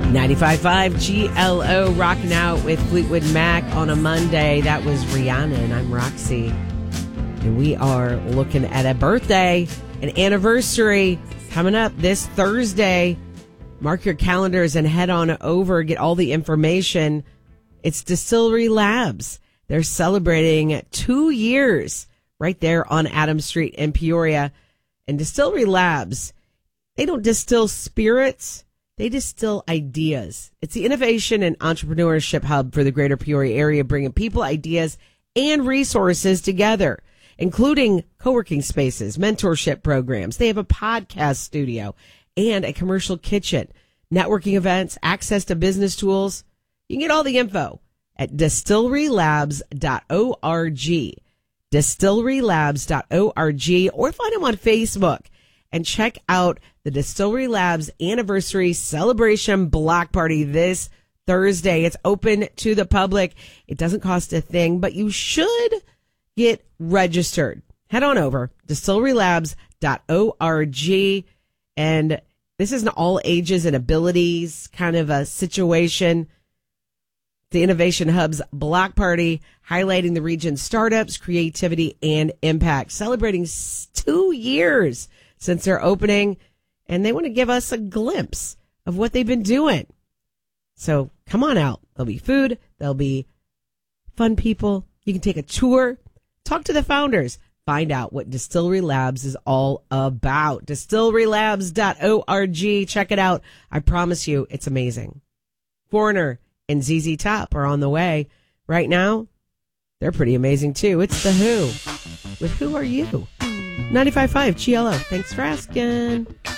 95.5 GLO rocking out with Fleetwood Mac on a Monday. That was Rihanna, and I'm Roxy. And we are looking at a birthday, an anniversary coming up this Thursday. Mark your calendars and head on over, get all the information. It's Distillery Labs. They're celebrating 2 years right there on Adams Street in Peoria. And Distillery Labs, they don't distill spirits. They distill ideas. It's the innovation and entrepreneurship hub for the greater Peoria area, bringing people, ideas, and resources together, including co-working spaces, mentorship programs. They have a podcast studio and a commercial kitchen, networking events, access to business tools. You can get all the info at distillrylabs.org, distillrylabs.org, or find them on Facebook and check out the Distillery Labs Anniversary Celebration Block Party this Thursday. It's open to the public. It doesn't cost a thing, but you should get registered. Head on over, distillrylabs.org. And this is an all ages and abilities kind of a situation. The Innovation Hub's Block Party, highlighting the region's startups, creativity, and impact. Celebrating 2 years since their opening. And they want to give us a glimpse of what they've been doing. So come on out. There'll be food. There'll be fun people. You can take a tour. Talk to the founders. Find out what Distillery Labs is all about. Distillrylabs.org. Check it out. I promise you, it's amazing. Foreigner and ZZ Top are on the way. Right now, they're pretty amazing, too. It's The Who with Who Are You? 95.5 GLO. Thanks for asking.